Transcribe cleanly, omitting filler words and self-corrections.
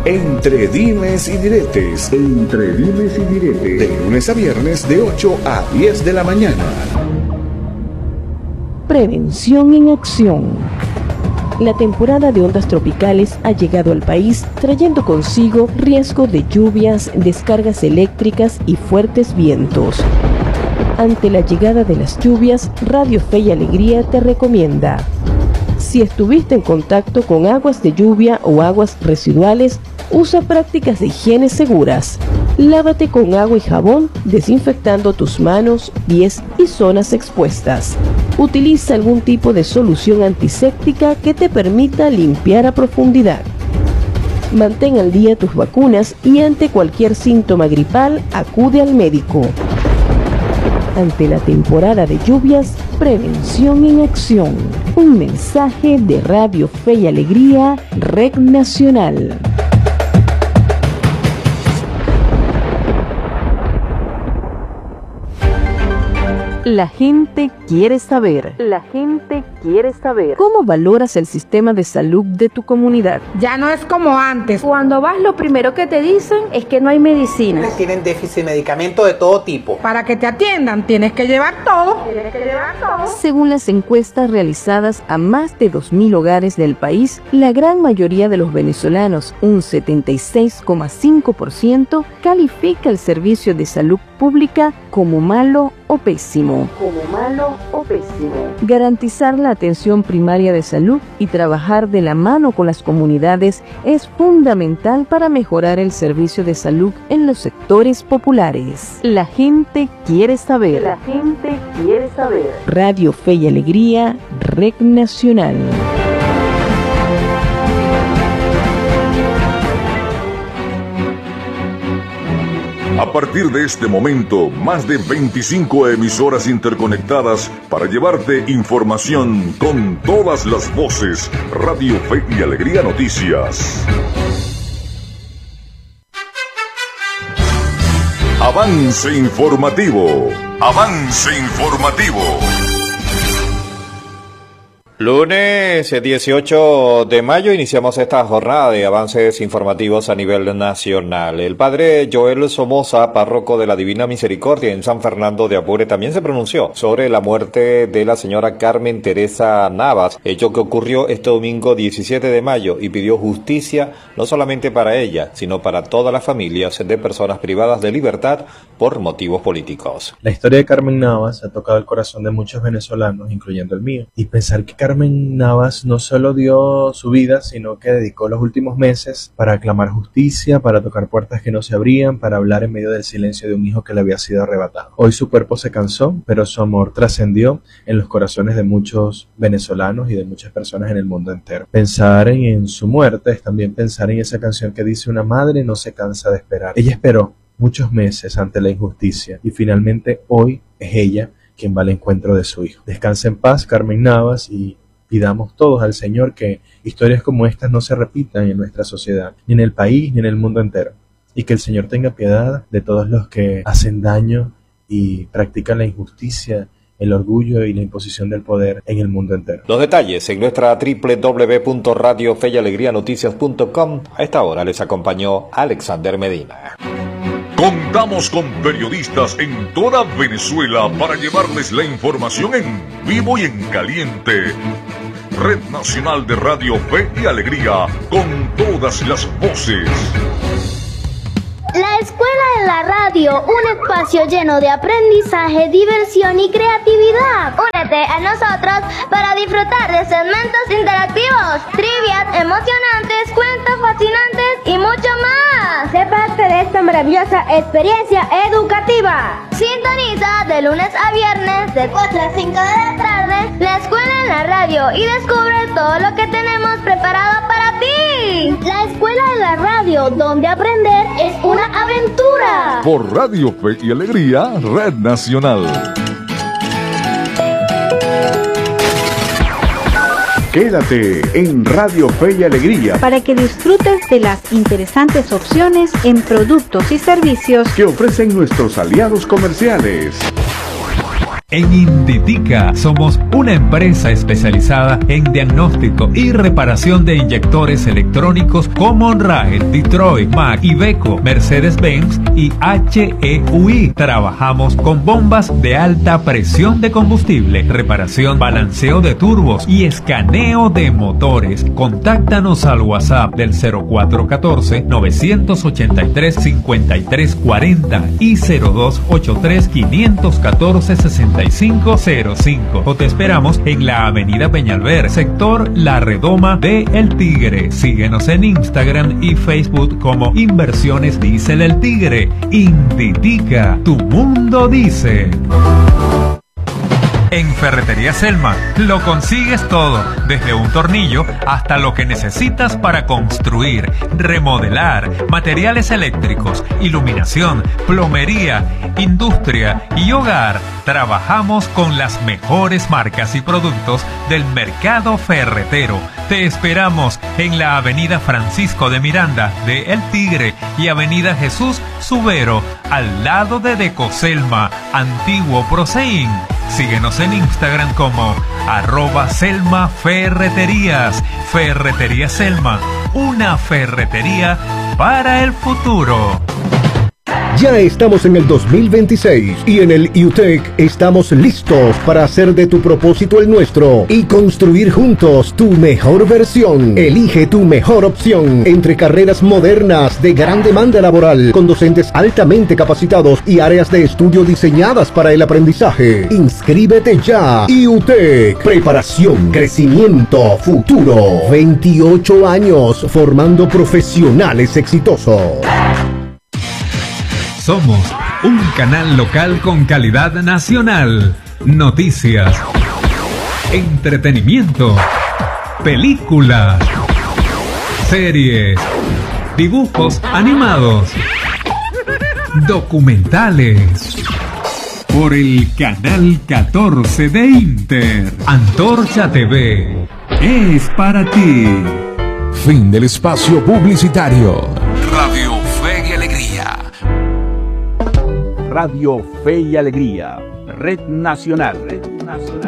Entre dimes y diretes. Entre dimes y diretes. De lunes a viernes de 8 a 10 de la mañana. Prevención en acción. La temporada de ondas tropicales ha llegado al país trayendo consigo riesgo de lluvias, descargas eléctricas y fuertes vientos. Ante la llegada de las lluvias, Radio Fe y Alegría te recomienda: si estuviste en contacto con aguas de lluvia o aguas residuales, usa prácticas de higiene seguras. Lávate con agua y jabón, desinfectando tus manos, pies y zonas expuestas. Utiliza algún tipo de solución antiséptica que te permita limpiar a profundidad. Mantén al día tus vacunas y ante cualquier síntoma gripal, acude al médico. Ante la temporada de lluvias, prevención en acción. Un mensaje de Radio Fe y Alegría, Red Nacional. La gente quiere saber. La gente quiere saber. ¿Cómo valoras el sistema de salud de tu comunidad? Ya no es como antes. Cuando vas, lo primero que te dicen es que no hay medicinas. Tienen déficit de medicamentos de todo tipo. Para que te atiendan, tienes que llevar todo. Según las encuestas realizadas a más de 2.000 hogares del país, la gran mayoría de los venezolanos, un 76,5%, califica el servicio de salud pública como malo o pésimo. Garantizar la atención primaria de salud y trabajar de la mano con las comunidades es fundamental para mejorar el servicio de salud en los sectores populares. La gente quiere saber. La gente quiere saber. Radio Fe y Alegría, Red Nacional. A partir de este momento, más de 25 emisoras interconectadas para llevarte información con todas las voces. Radio Fe y Alegría Noticias. Avance informativo. Avance informativo. Lunes 18 de mayo iniciamos esta jornada de avances informativos a nivel nacional. El padre Joel Somoza, párroco de la Divina Misericordia en San Fernando de Apure, también se pronunció sobre la muerte de la señora Carmen Teresa Navas, hecho que ocurrió este domingo 17 de mayo, y pidió justicia no solamente para ella, sino para todas las familias de personas privadas de libertad por motivos políticos. La historia de Carmen Navas ha tocado el corazón de muchos venezolanos, incluyendo el mío, y pensar que Carmen Navas no solo dio su vida, sino que dedicó los últimos meses para clamar justicia, para tocar puertas que no se abrían, para hablar en medio del silencio de un hijo que le había sido arrebatado. Hoy su cuerpo se cansó, pero su amor trascendió en los corazones de muchos venezolanos y de muchas personas en el mundo entero. Pensar en su muerte es también pensar en esa canción que dice: una madre no se cansa de esperar. Ella esperó muchos meses ante la injusticia y finalmente hoy es ella quien va al encuentro de su hijo. Descansa en paz, Carmen Navas, y pidamos todos al Señor que historias como estas no se repitan en nuestra sociedad, ni en el país, ni en el mundo entero, y que el Señor tenga piedad de todos los que hacen daño y practican la injusticia, el orgullo y la imposición del poder en el mundo entero. Los detalles en nuestra www.radiofeyalegrianoticias.com. A esta hora les acompañó Alexander Medina. Contamos con periodistas en toda Venezuela para llevarles la información en vivo y en caliente. Red Nacional de Radio Fe y Alegría, con todas las voces. La Escuela de la Radio, un espacio lleno de aprendizaje, diversión y creatividad. Únete a nosotros para disfrutar de segmentos interactivos, trivias emocionantes, cuentos fascinantes y mucho más. Sé parte de esta maravillosa experiencia educativa. Sintoniza de lunes a viernes de 4 a 5 de la tarde la Escuela en la Radio y descubre todo lo que tenemos preparado para ti. La Escuela de la Radio, donde aprender es una aventura. Por Radio Fe y Alegría, Red Nacional. Quédate en Radio Fe y Alegría para que disfrutes de las interesantes opciones en productos y servicios que ofrecen nuestros aliados comerciales. En Inditica somos una empresa especializada en diagnóstico y reparación de inyectores electrónicos como Rael, Detroit, Mac, Iveco, Mercedes-Benz y HEUI. Trabajamos con bombas de alta presión de combustible, reparación, balanceo de turbos y escaneo de motores. Contáctanos al WhatsApp del 0414-983-5340 y 0283-514-6505 o te esperamos en la avenida Peñalver, sector La Redoma de El Tigre. Síguenos en Instagram y Facebook como Inversiones Diesel El Tigre. Inditica, tu mundo dice. En Ferretería Selma lo consigues todo, desde un tornillo hasta lo que necesitas para construir, remodelar, materiales eléctricos, iluminación, plomería, industria y hogar. Trabajamos con las mejores marcas y productos del mercado ferretero. Te esperamos en la avenida Francisco de Miranda de El Tigre y avenida Jesús Subero, al lado de Decoselma, antiguo Proseín. Síguenos en Instagram como @SelmaFerreterías. Ferretería Selma, una ferretería para el futuro. Ya estamos en el 2026 y en el UTEC estamos listos para hacer de tu propósito el nuestro y construir juntos tu mejor versión. Elige tu mejor opción entre carreras modernas de gran demanda laboral con docentes altamente capacitados y áreas de estudio diseñadas para el aprendizaje. Inscríbete ya. UTEC, preparación, crecimiento, futuro. 28 años formando profesionales exitosos. Somos un canal local con calidad nacional. Noticias, entretenimiento, películas, series, dibujos animados, documentales. Por el canal 14 de Inter. Antorcha TV es para ti. Fin del espacio publicitario. Radio Fe y Alegría. Radio Fe y Alegría, Red Nacional.